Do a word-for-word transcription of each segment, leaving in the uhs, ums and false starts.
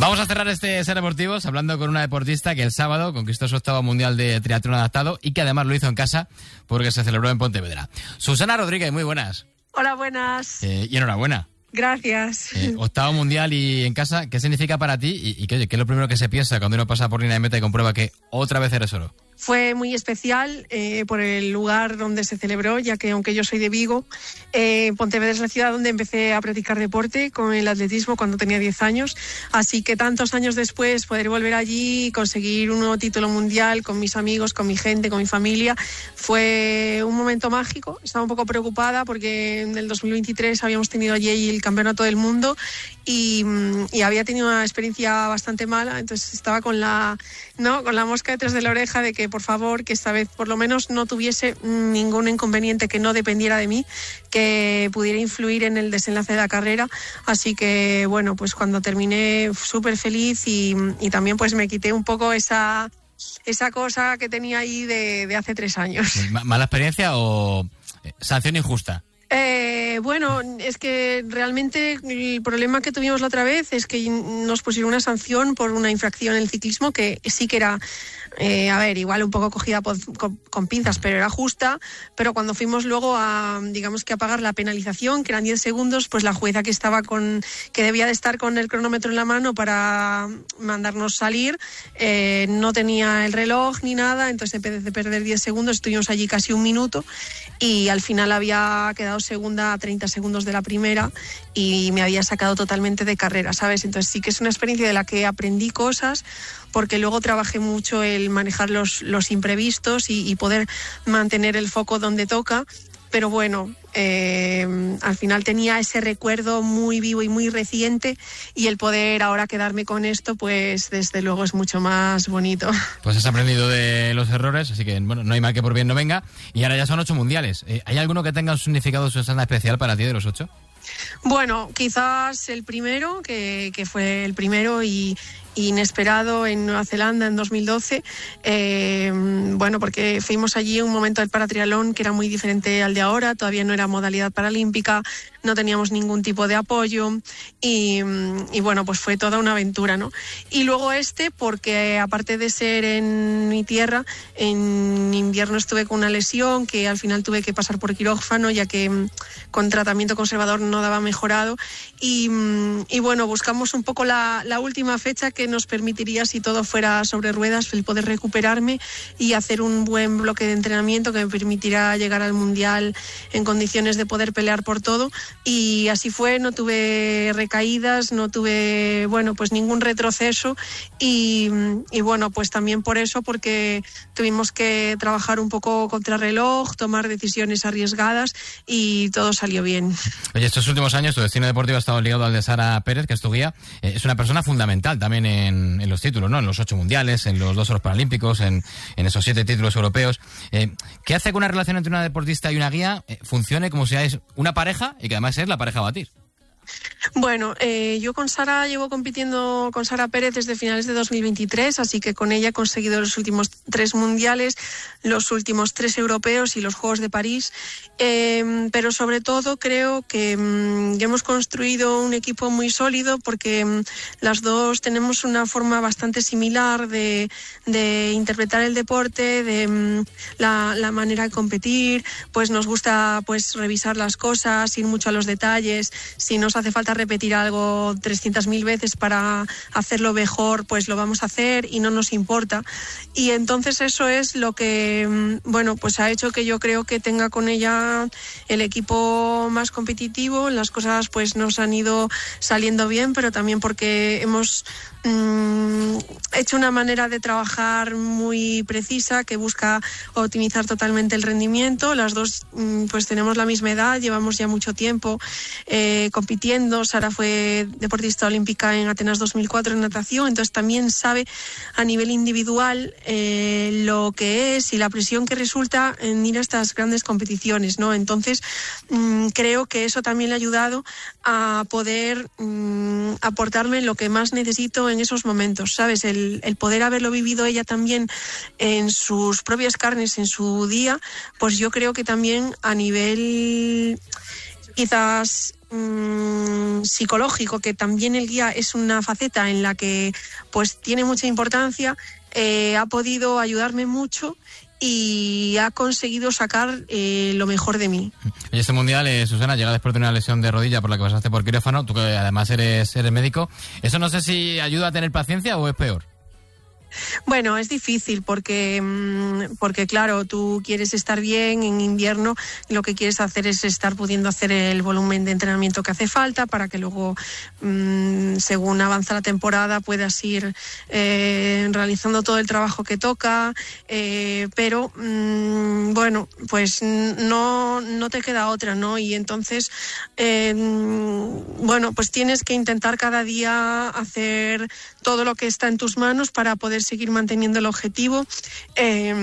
Vamos a cerrar este Ser Deportivos hablando con una deportista que el sábado conquistó su octavo mundial de triatlón adaptado y que además lo hizo en casa porque se celebró en Pontevedra. Susana Rodríguez, muy buenas. Hola, buenas. Eh, y enhorabuena. Gracias. Eh, octavo mundial y en casa, ¿qué significa para ti? Y, y ¿qué, qué es lo primero que se piensa cuando uno pasa por línea de meta y comprueba que otra vez eres oro? Fue muy especial eh, por el lugar donde se celebró, ya que aunque yo soy de Vigo, eh, Pontevedra es la ciudad donde empecé a practicar deporte con el atletismo cuando tenía diez años. Así que tantos años después poder volver allí y conseguir un nuevo título mundial con mis amigos, con mi gente, con mi familia, fue un momento mágico. Estaba un poco preocupada porque en el dos mil veintitrés habíamos tenido allí el campeonato del mundo y, y había tenido una experiencia bastante mala, entonces estaba con la, ¿no? con la mosca detrás de la oreja de que por favor, que esta vez por lo menos no tuviese ningún inconveniente que no dependiera de mí, que pudiera influir en el desenlace de la carrera. Así que bueno, pues cuando terminé súper feliz y, y también pues me quité un poco esa, esa cosa que tenía ahí de, de hace tres años. ¿Mala experiencia o sanción injusta? Eh, bueno, es que realmente el problema que tuvimos la otra vez es que nos pusieron una sanción por una infracción en el ciclismo que sí que era, eh, a ver, igual un poco cogida por, con, con pinzas, pero era justa. Pero cuando fuimos luego a, digamos que a pagar la penalización, que eran diez segundos, pues la jueza que estaba con, que debía de estar con el cronómetro en la mano para mandarnos salir, eh, no tenía el reloj ni nada, entonces en vez de perder diez segundos estuvimos allí casi un minuto y al final había quedado segunda a treinta segundos de la primera y me había sacado totalmente de carrera, ¿sabes? Entonces sí que es una experiencia de la que aprendí cosas, porque luego trabajé mucho el manejar los, los imprevistos y, y poder mantener el foco donde toca. Pero bueno, eh, al final tenía ese recuerdo muy vivo y muy reciente y el poder ahora quedarme con esto, pues desde luego es mucho más bonito. Pues has aprendido de los errores, así que bueno, no hay mal que por bien no venga. Y ahora ya son ocho mundiales. Eh, ¿Hay alguno que tenga un significado, Susana, especial para ti de los ocho? Bueno, quizás el primero, que, que fue el primero y inesperado en Nueva Zelanda en dos mil doce, eh, bueno, porque fuimos allí un momento del paratriatlón que era muy diferente al de ahora, todavía no era modalidad paralímpica, no teníamos ningún tipo de apoyo y, y bueno, pues fue toda una aventura, ¿no? Y luego este, porque aparte de ser en mi tierra, en invierno estuve con una lesión que al final tuve que pasar por quirófano, ya que con tratamiento conservador no daba mejorado y, y bueno, buscamos un poco la, la última fecha que nos permitiría, si todo fuera sobre ruedas, el poder recuperarme y hacer un buen bloque de entrenamiento que me permitirá llegar al Mundial en condiciones de poder pelear por todo. Y así fue, no tuve recaídas, no tuve, bueno, pues ningún retroceso y, y bueno, pues también por eso, porque tuvimos que trabajar un poco contra reloj, tomar decisiones arriesgadas y todo salió bien. Oye, estos últimos años tu destino deportivo ha estado ligado al de Sara Pérez, que es tu guía. Eh, es una persona fundamental también en, en los títulos, ¿no? En los ocho mundiales, en los dos oros paralímpicos, en, en esos siete títulos europeos. Eh, ¿Qué hace que una relación entre una deportista y una guía eh, funcione como si es una pareja y que además es la pareja a batir? Bueno, eh, yo con Sara llevo compitiendo con Sara Pérez desde finales de dos mil veintitrés, así que con ella he conseguido los últimos tres mundiales, los últimos tres europeos y los Juegos de París, eh, pero sobre todo creo que mm, hemos construido un equipo muy sólido porque mm, las dos tenemos una forma bastante similar de, de interpretar el deporte, de mm, la, la manera de competir, pues nos gusta pues revisar las cosas, ir mucho a los detalles, si nos hace falta repetir algo trescientas mil veces para hacerlo mejor, pues lo vamos a hacer y no nos importa. Y entonces eso es lo que, bueno, pues ha hecho que yo creo que tenga con ella el equipo más competitivo. Las cosas pues nos han ido saliendo bien, pero también porque hemos mmm, hecho una manera de trabajar muy precisa que busca optimizar totalmente el rendimiento. Las dos mmm, pues tenemos la misma edad, llevamos ya mucho tiempo eh, compitiendo. Sara fue deportista olímpica en Atenas dos mil cuatro en natación, entonces también sabe a nivel individual eh, lo que es y la presión que resulta en ir a estas grandes competiciones, ¿no? Entonces mmm, creo que eso también le ha ayudado a poder mmm, aportarme lo que más necesito en esos momentos, ¿sabes? El, el poder haberlo vivido ella también en sus propias carnes en su día, pues yo creo que también a nivel quizás mmm, psicológico, que también el guía es una faceta en la que pues tiene mucha importancia, eh, ha podido ayudarme mucho y ha conseguido sacar eh, lo mejor de mí. Y este mundial, eh, Susana, llega después de una lesión de rodilla por la que pasaste por quirófano, tú que además eres, eres médico. ¿Eso no sé si ayuda a tener paciencia o es peor? Bueno, es difícil porque, porque, claro, tú quieres estar bien en invierno y lo que quieres hacer es estar pudiendo hacer el volumen de entrenamiento que hace falta para que luego, mmm, según avanza la temporada, puedas ir eh, realizando todo el trabajo que toca, eh, pero, mmm, bueno, pues no, no te queda otra, ¿no? Y entonces, eh, bueno, pues tienes que intentar cada día hacer todo lo que está en tus manos para poder seguir manteniendo el objetivo. Eh,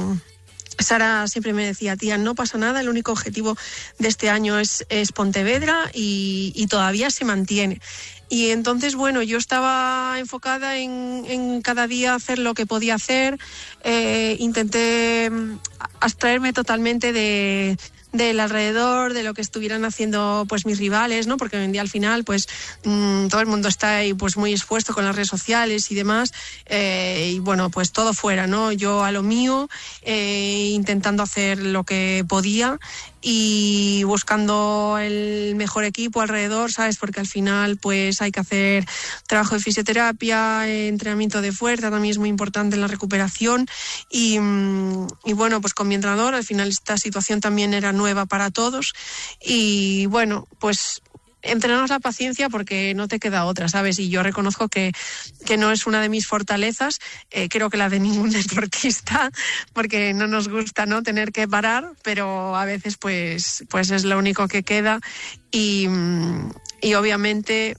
Sara siempre me decía, tía, no pasa nada, el único objetivo de este año es, es Pontevedra y, y todavía se mantiene. Y entonces, bueno, yo estaba enfocada en, en cada día hacer lo que podía hacer. Eh, intenté abstraerme totalmente de... del alrededor, de lo que estuvieran haciendo pues mis rivales, ¿no? Porque hoy en día al final pues mmm, todo el mundo está ahí pues muy expuesto con las redes sociales y demás, eh, y bueno, pues todo fuera, ¿no? Yo a lo mío, eh, intentando hacer lo que podía y buscando el mejor equipo alrededor, ¿sabes? Porque al final pues hay que hacer trabajo de fisioterapia, entrenamiento de fuerza, también es muy importante en la recuperación y, y bueno, pues con mi entrenador al final esta situación también era nueva para todos y bueno, pues entrenanos la paciencia porque no te queda otra, ¿sabes? Y yo reconozco que, que no es una de mis fortalezas, eh, creo que la de ningún deportista, porque no nos gusta, ¿no?, tener que parar, pero a veces pues, pues es lo único que queda y, y obviamente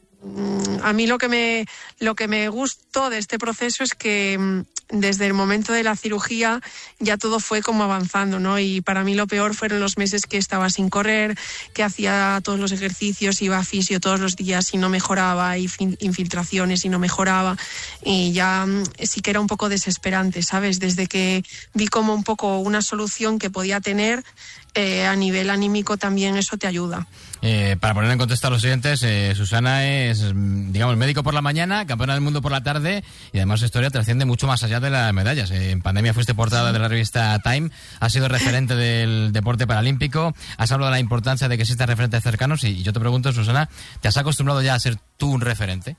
a mí lo que me lo que me gustó de este proceso es que desde el momento de la cirugía ya todo fue como avanzando, ¿no? Y para mí lo peor fueron los meses que estaba sin correr, que hacía todos los ejercicios, iba a fisio todos los días y no mejoraba, y infiltraciones y no mejoraba, y ya sí que era un poco desesperante, ¿sabes? Desde que vi como un poco una solución que podía tener, eh, a nivel anímico también eso te ayuda. Eh, para poner en contexto a los siguientes, eh, Susana es, digamos, médico por la mañana, campeona del mundo por la tarde y además su historia trasciende mucho más allá de las medallas. Eh, en pandemia fuiste portada de la revista Time, has sido referente del deporte paralímpico, has hablado de la importancia de que existan referentes cercanos y yo te pregunto, Susana, ¿te has acostumbrado ya a ser tú un referente?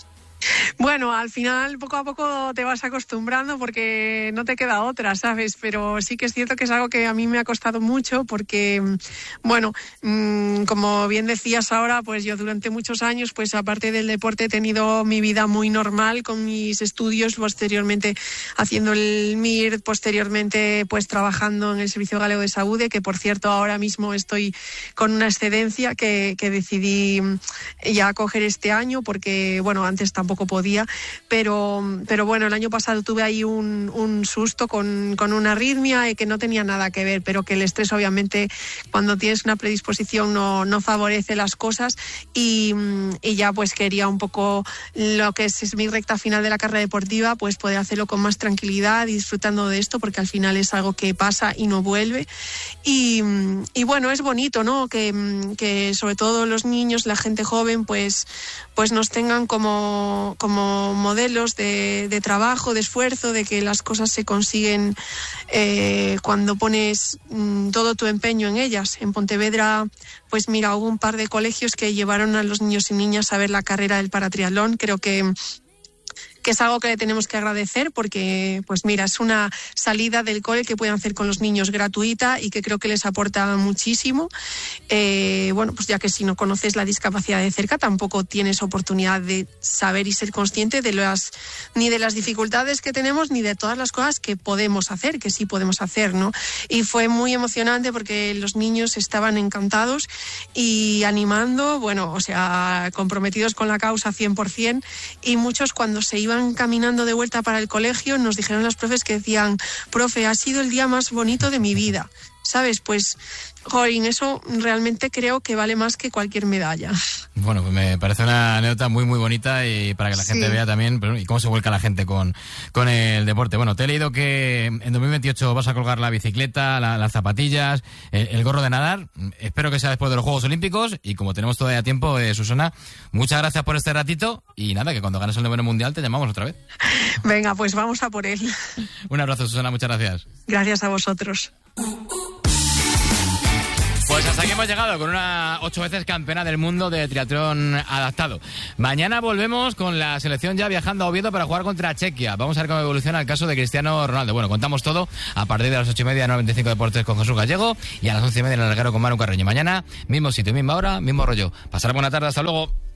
Bueno, al final poco a poco te vas acostumbrando porque no te queda otra, ¿sabes? Pero sí que es cierto que es algo que a mí me ha costado mucho porque, bueno, mmm, como bien decías ahora, pues yo durante muchos años, pues aparte del deporte he tenido mi vida muy normal con mis estudios, posteriormente haciendo el M I R, posteriormente pues trabajando en el Servicio Galego de Saúde, que por cierto ahora mismo estoy con una excedencia que, que decidí ya coger este año porque, bueno, antes tampoco Tampoco podía, pero, pero bueno, el año pasado tuve ahí un, un susto con, con una arritmia y que no tenía nada que ver, pero que el estrés obviamente cuando tienes una predisposición no, no favorece las cosas y, y ya pues quería un poco lo que es, es mi recta final de la carrera deportiva, pues poder hacerlo con más tranquilidad y disfrutando de esto porque al final es algo que pasa y no vuelve y, y bueno, es bonito, ¿no? Que, que sobre todo los niños, la gente joven pues, pues nos tengan como como modelos de, de trabajo, de esfuerzo, de que las cosas se consiguen eh, cuando pones mm, todo tu empeño en ellas. En Pontevedra, pues mira, hubo un par de colegios que llevaron a los niños y niñas a ver la carrera del paratriatlón. Creo que que es algo que le tenemos que agradecer porque, pues mira, es una salida del cole que pueden hacer con los niños gratuita y que creo que les aporta muchísimo. Eh, bueno, pues ya que si no conoces la discapacidad de cerca, tampoco tienes oportunidad de saber y ser consciente de las, ni de las dificultades que tenemos, ni de todas las cosas que podemos hacer, que sí podemos hacer, ¿no? Y fue muy emocionante porque los niños estaban encantados y animando, bueno, o sea, comprometidos con la causa cien por ciento, y muchos cuando se iban caminando de vuelta para el colegio nos dijeron los profes que decían, profe, ha sido el día más bonito de mi vida. ¿sabes? Pues, jolín, eso realmente creo que vale más que cualquier medalla. Bueno, pues me parece una anécdota muy, muy bonita y para que la gente sí. vea también pues, y cómo se vuelca la gente con, con el deporte. Bueno, te he leído que en dos mil veintiocho vas a colgar la bicicleta, la, las zapatillas, el, el gorro de nadar. Espero que sea después de los Juegos Olímpicos y como tenemos todavía tiempo, eh, Susana, muchas gracias por este ratito y nada, que cuando ganes el noveno mundial te llamamos otra vez. Venga, pues vamos a por él. Un abrazo, Susana, muchas gracias. Gracias a vosotros. Pues hasta aquí hemos llegado con una ocho veces campeona del mundo de triatlón adaptado. Mañana volvemos con la selección ya viajando a Oviedo para jugar contra Chequia. Vamos a ver cómo evoluciona el caso de Cristiano Ronaldo. Bueno, contamos todo a partir de las ocho y media en noventa y cinco Deportes con Jesús Gallego y a las once y media en el Larguero con Manu Carreño. Mañana, mismo sitio, misma hora, mismo rollo. Pasar buena tarde, hasta luego.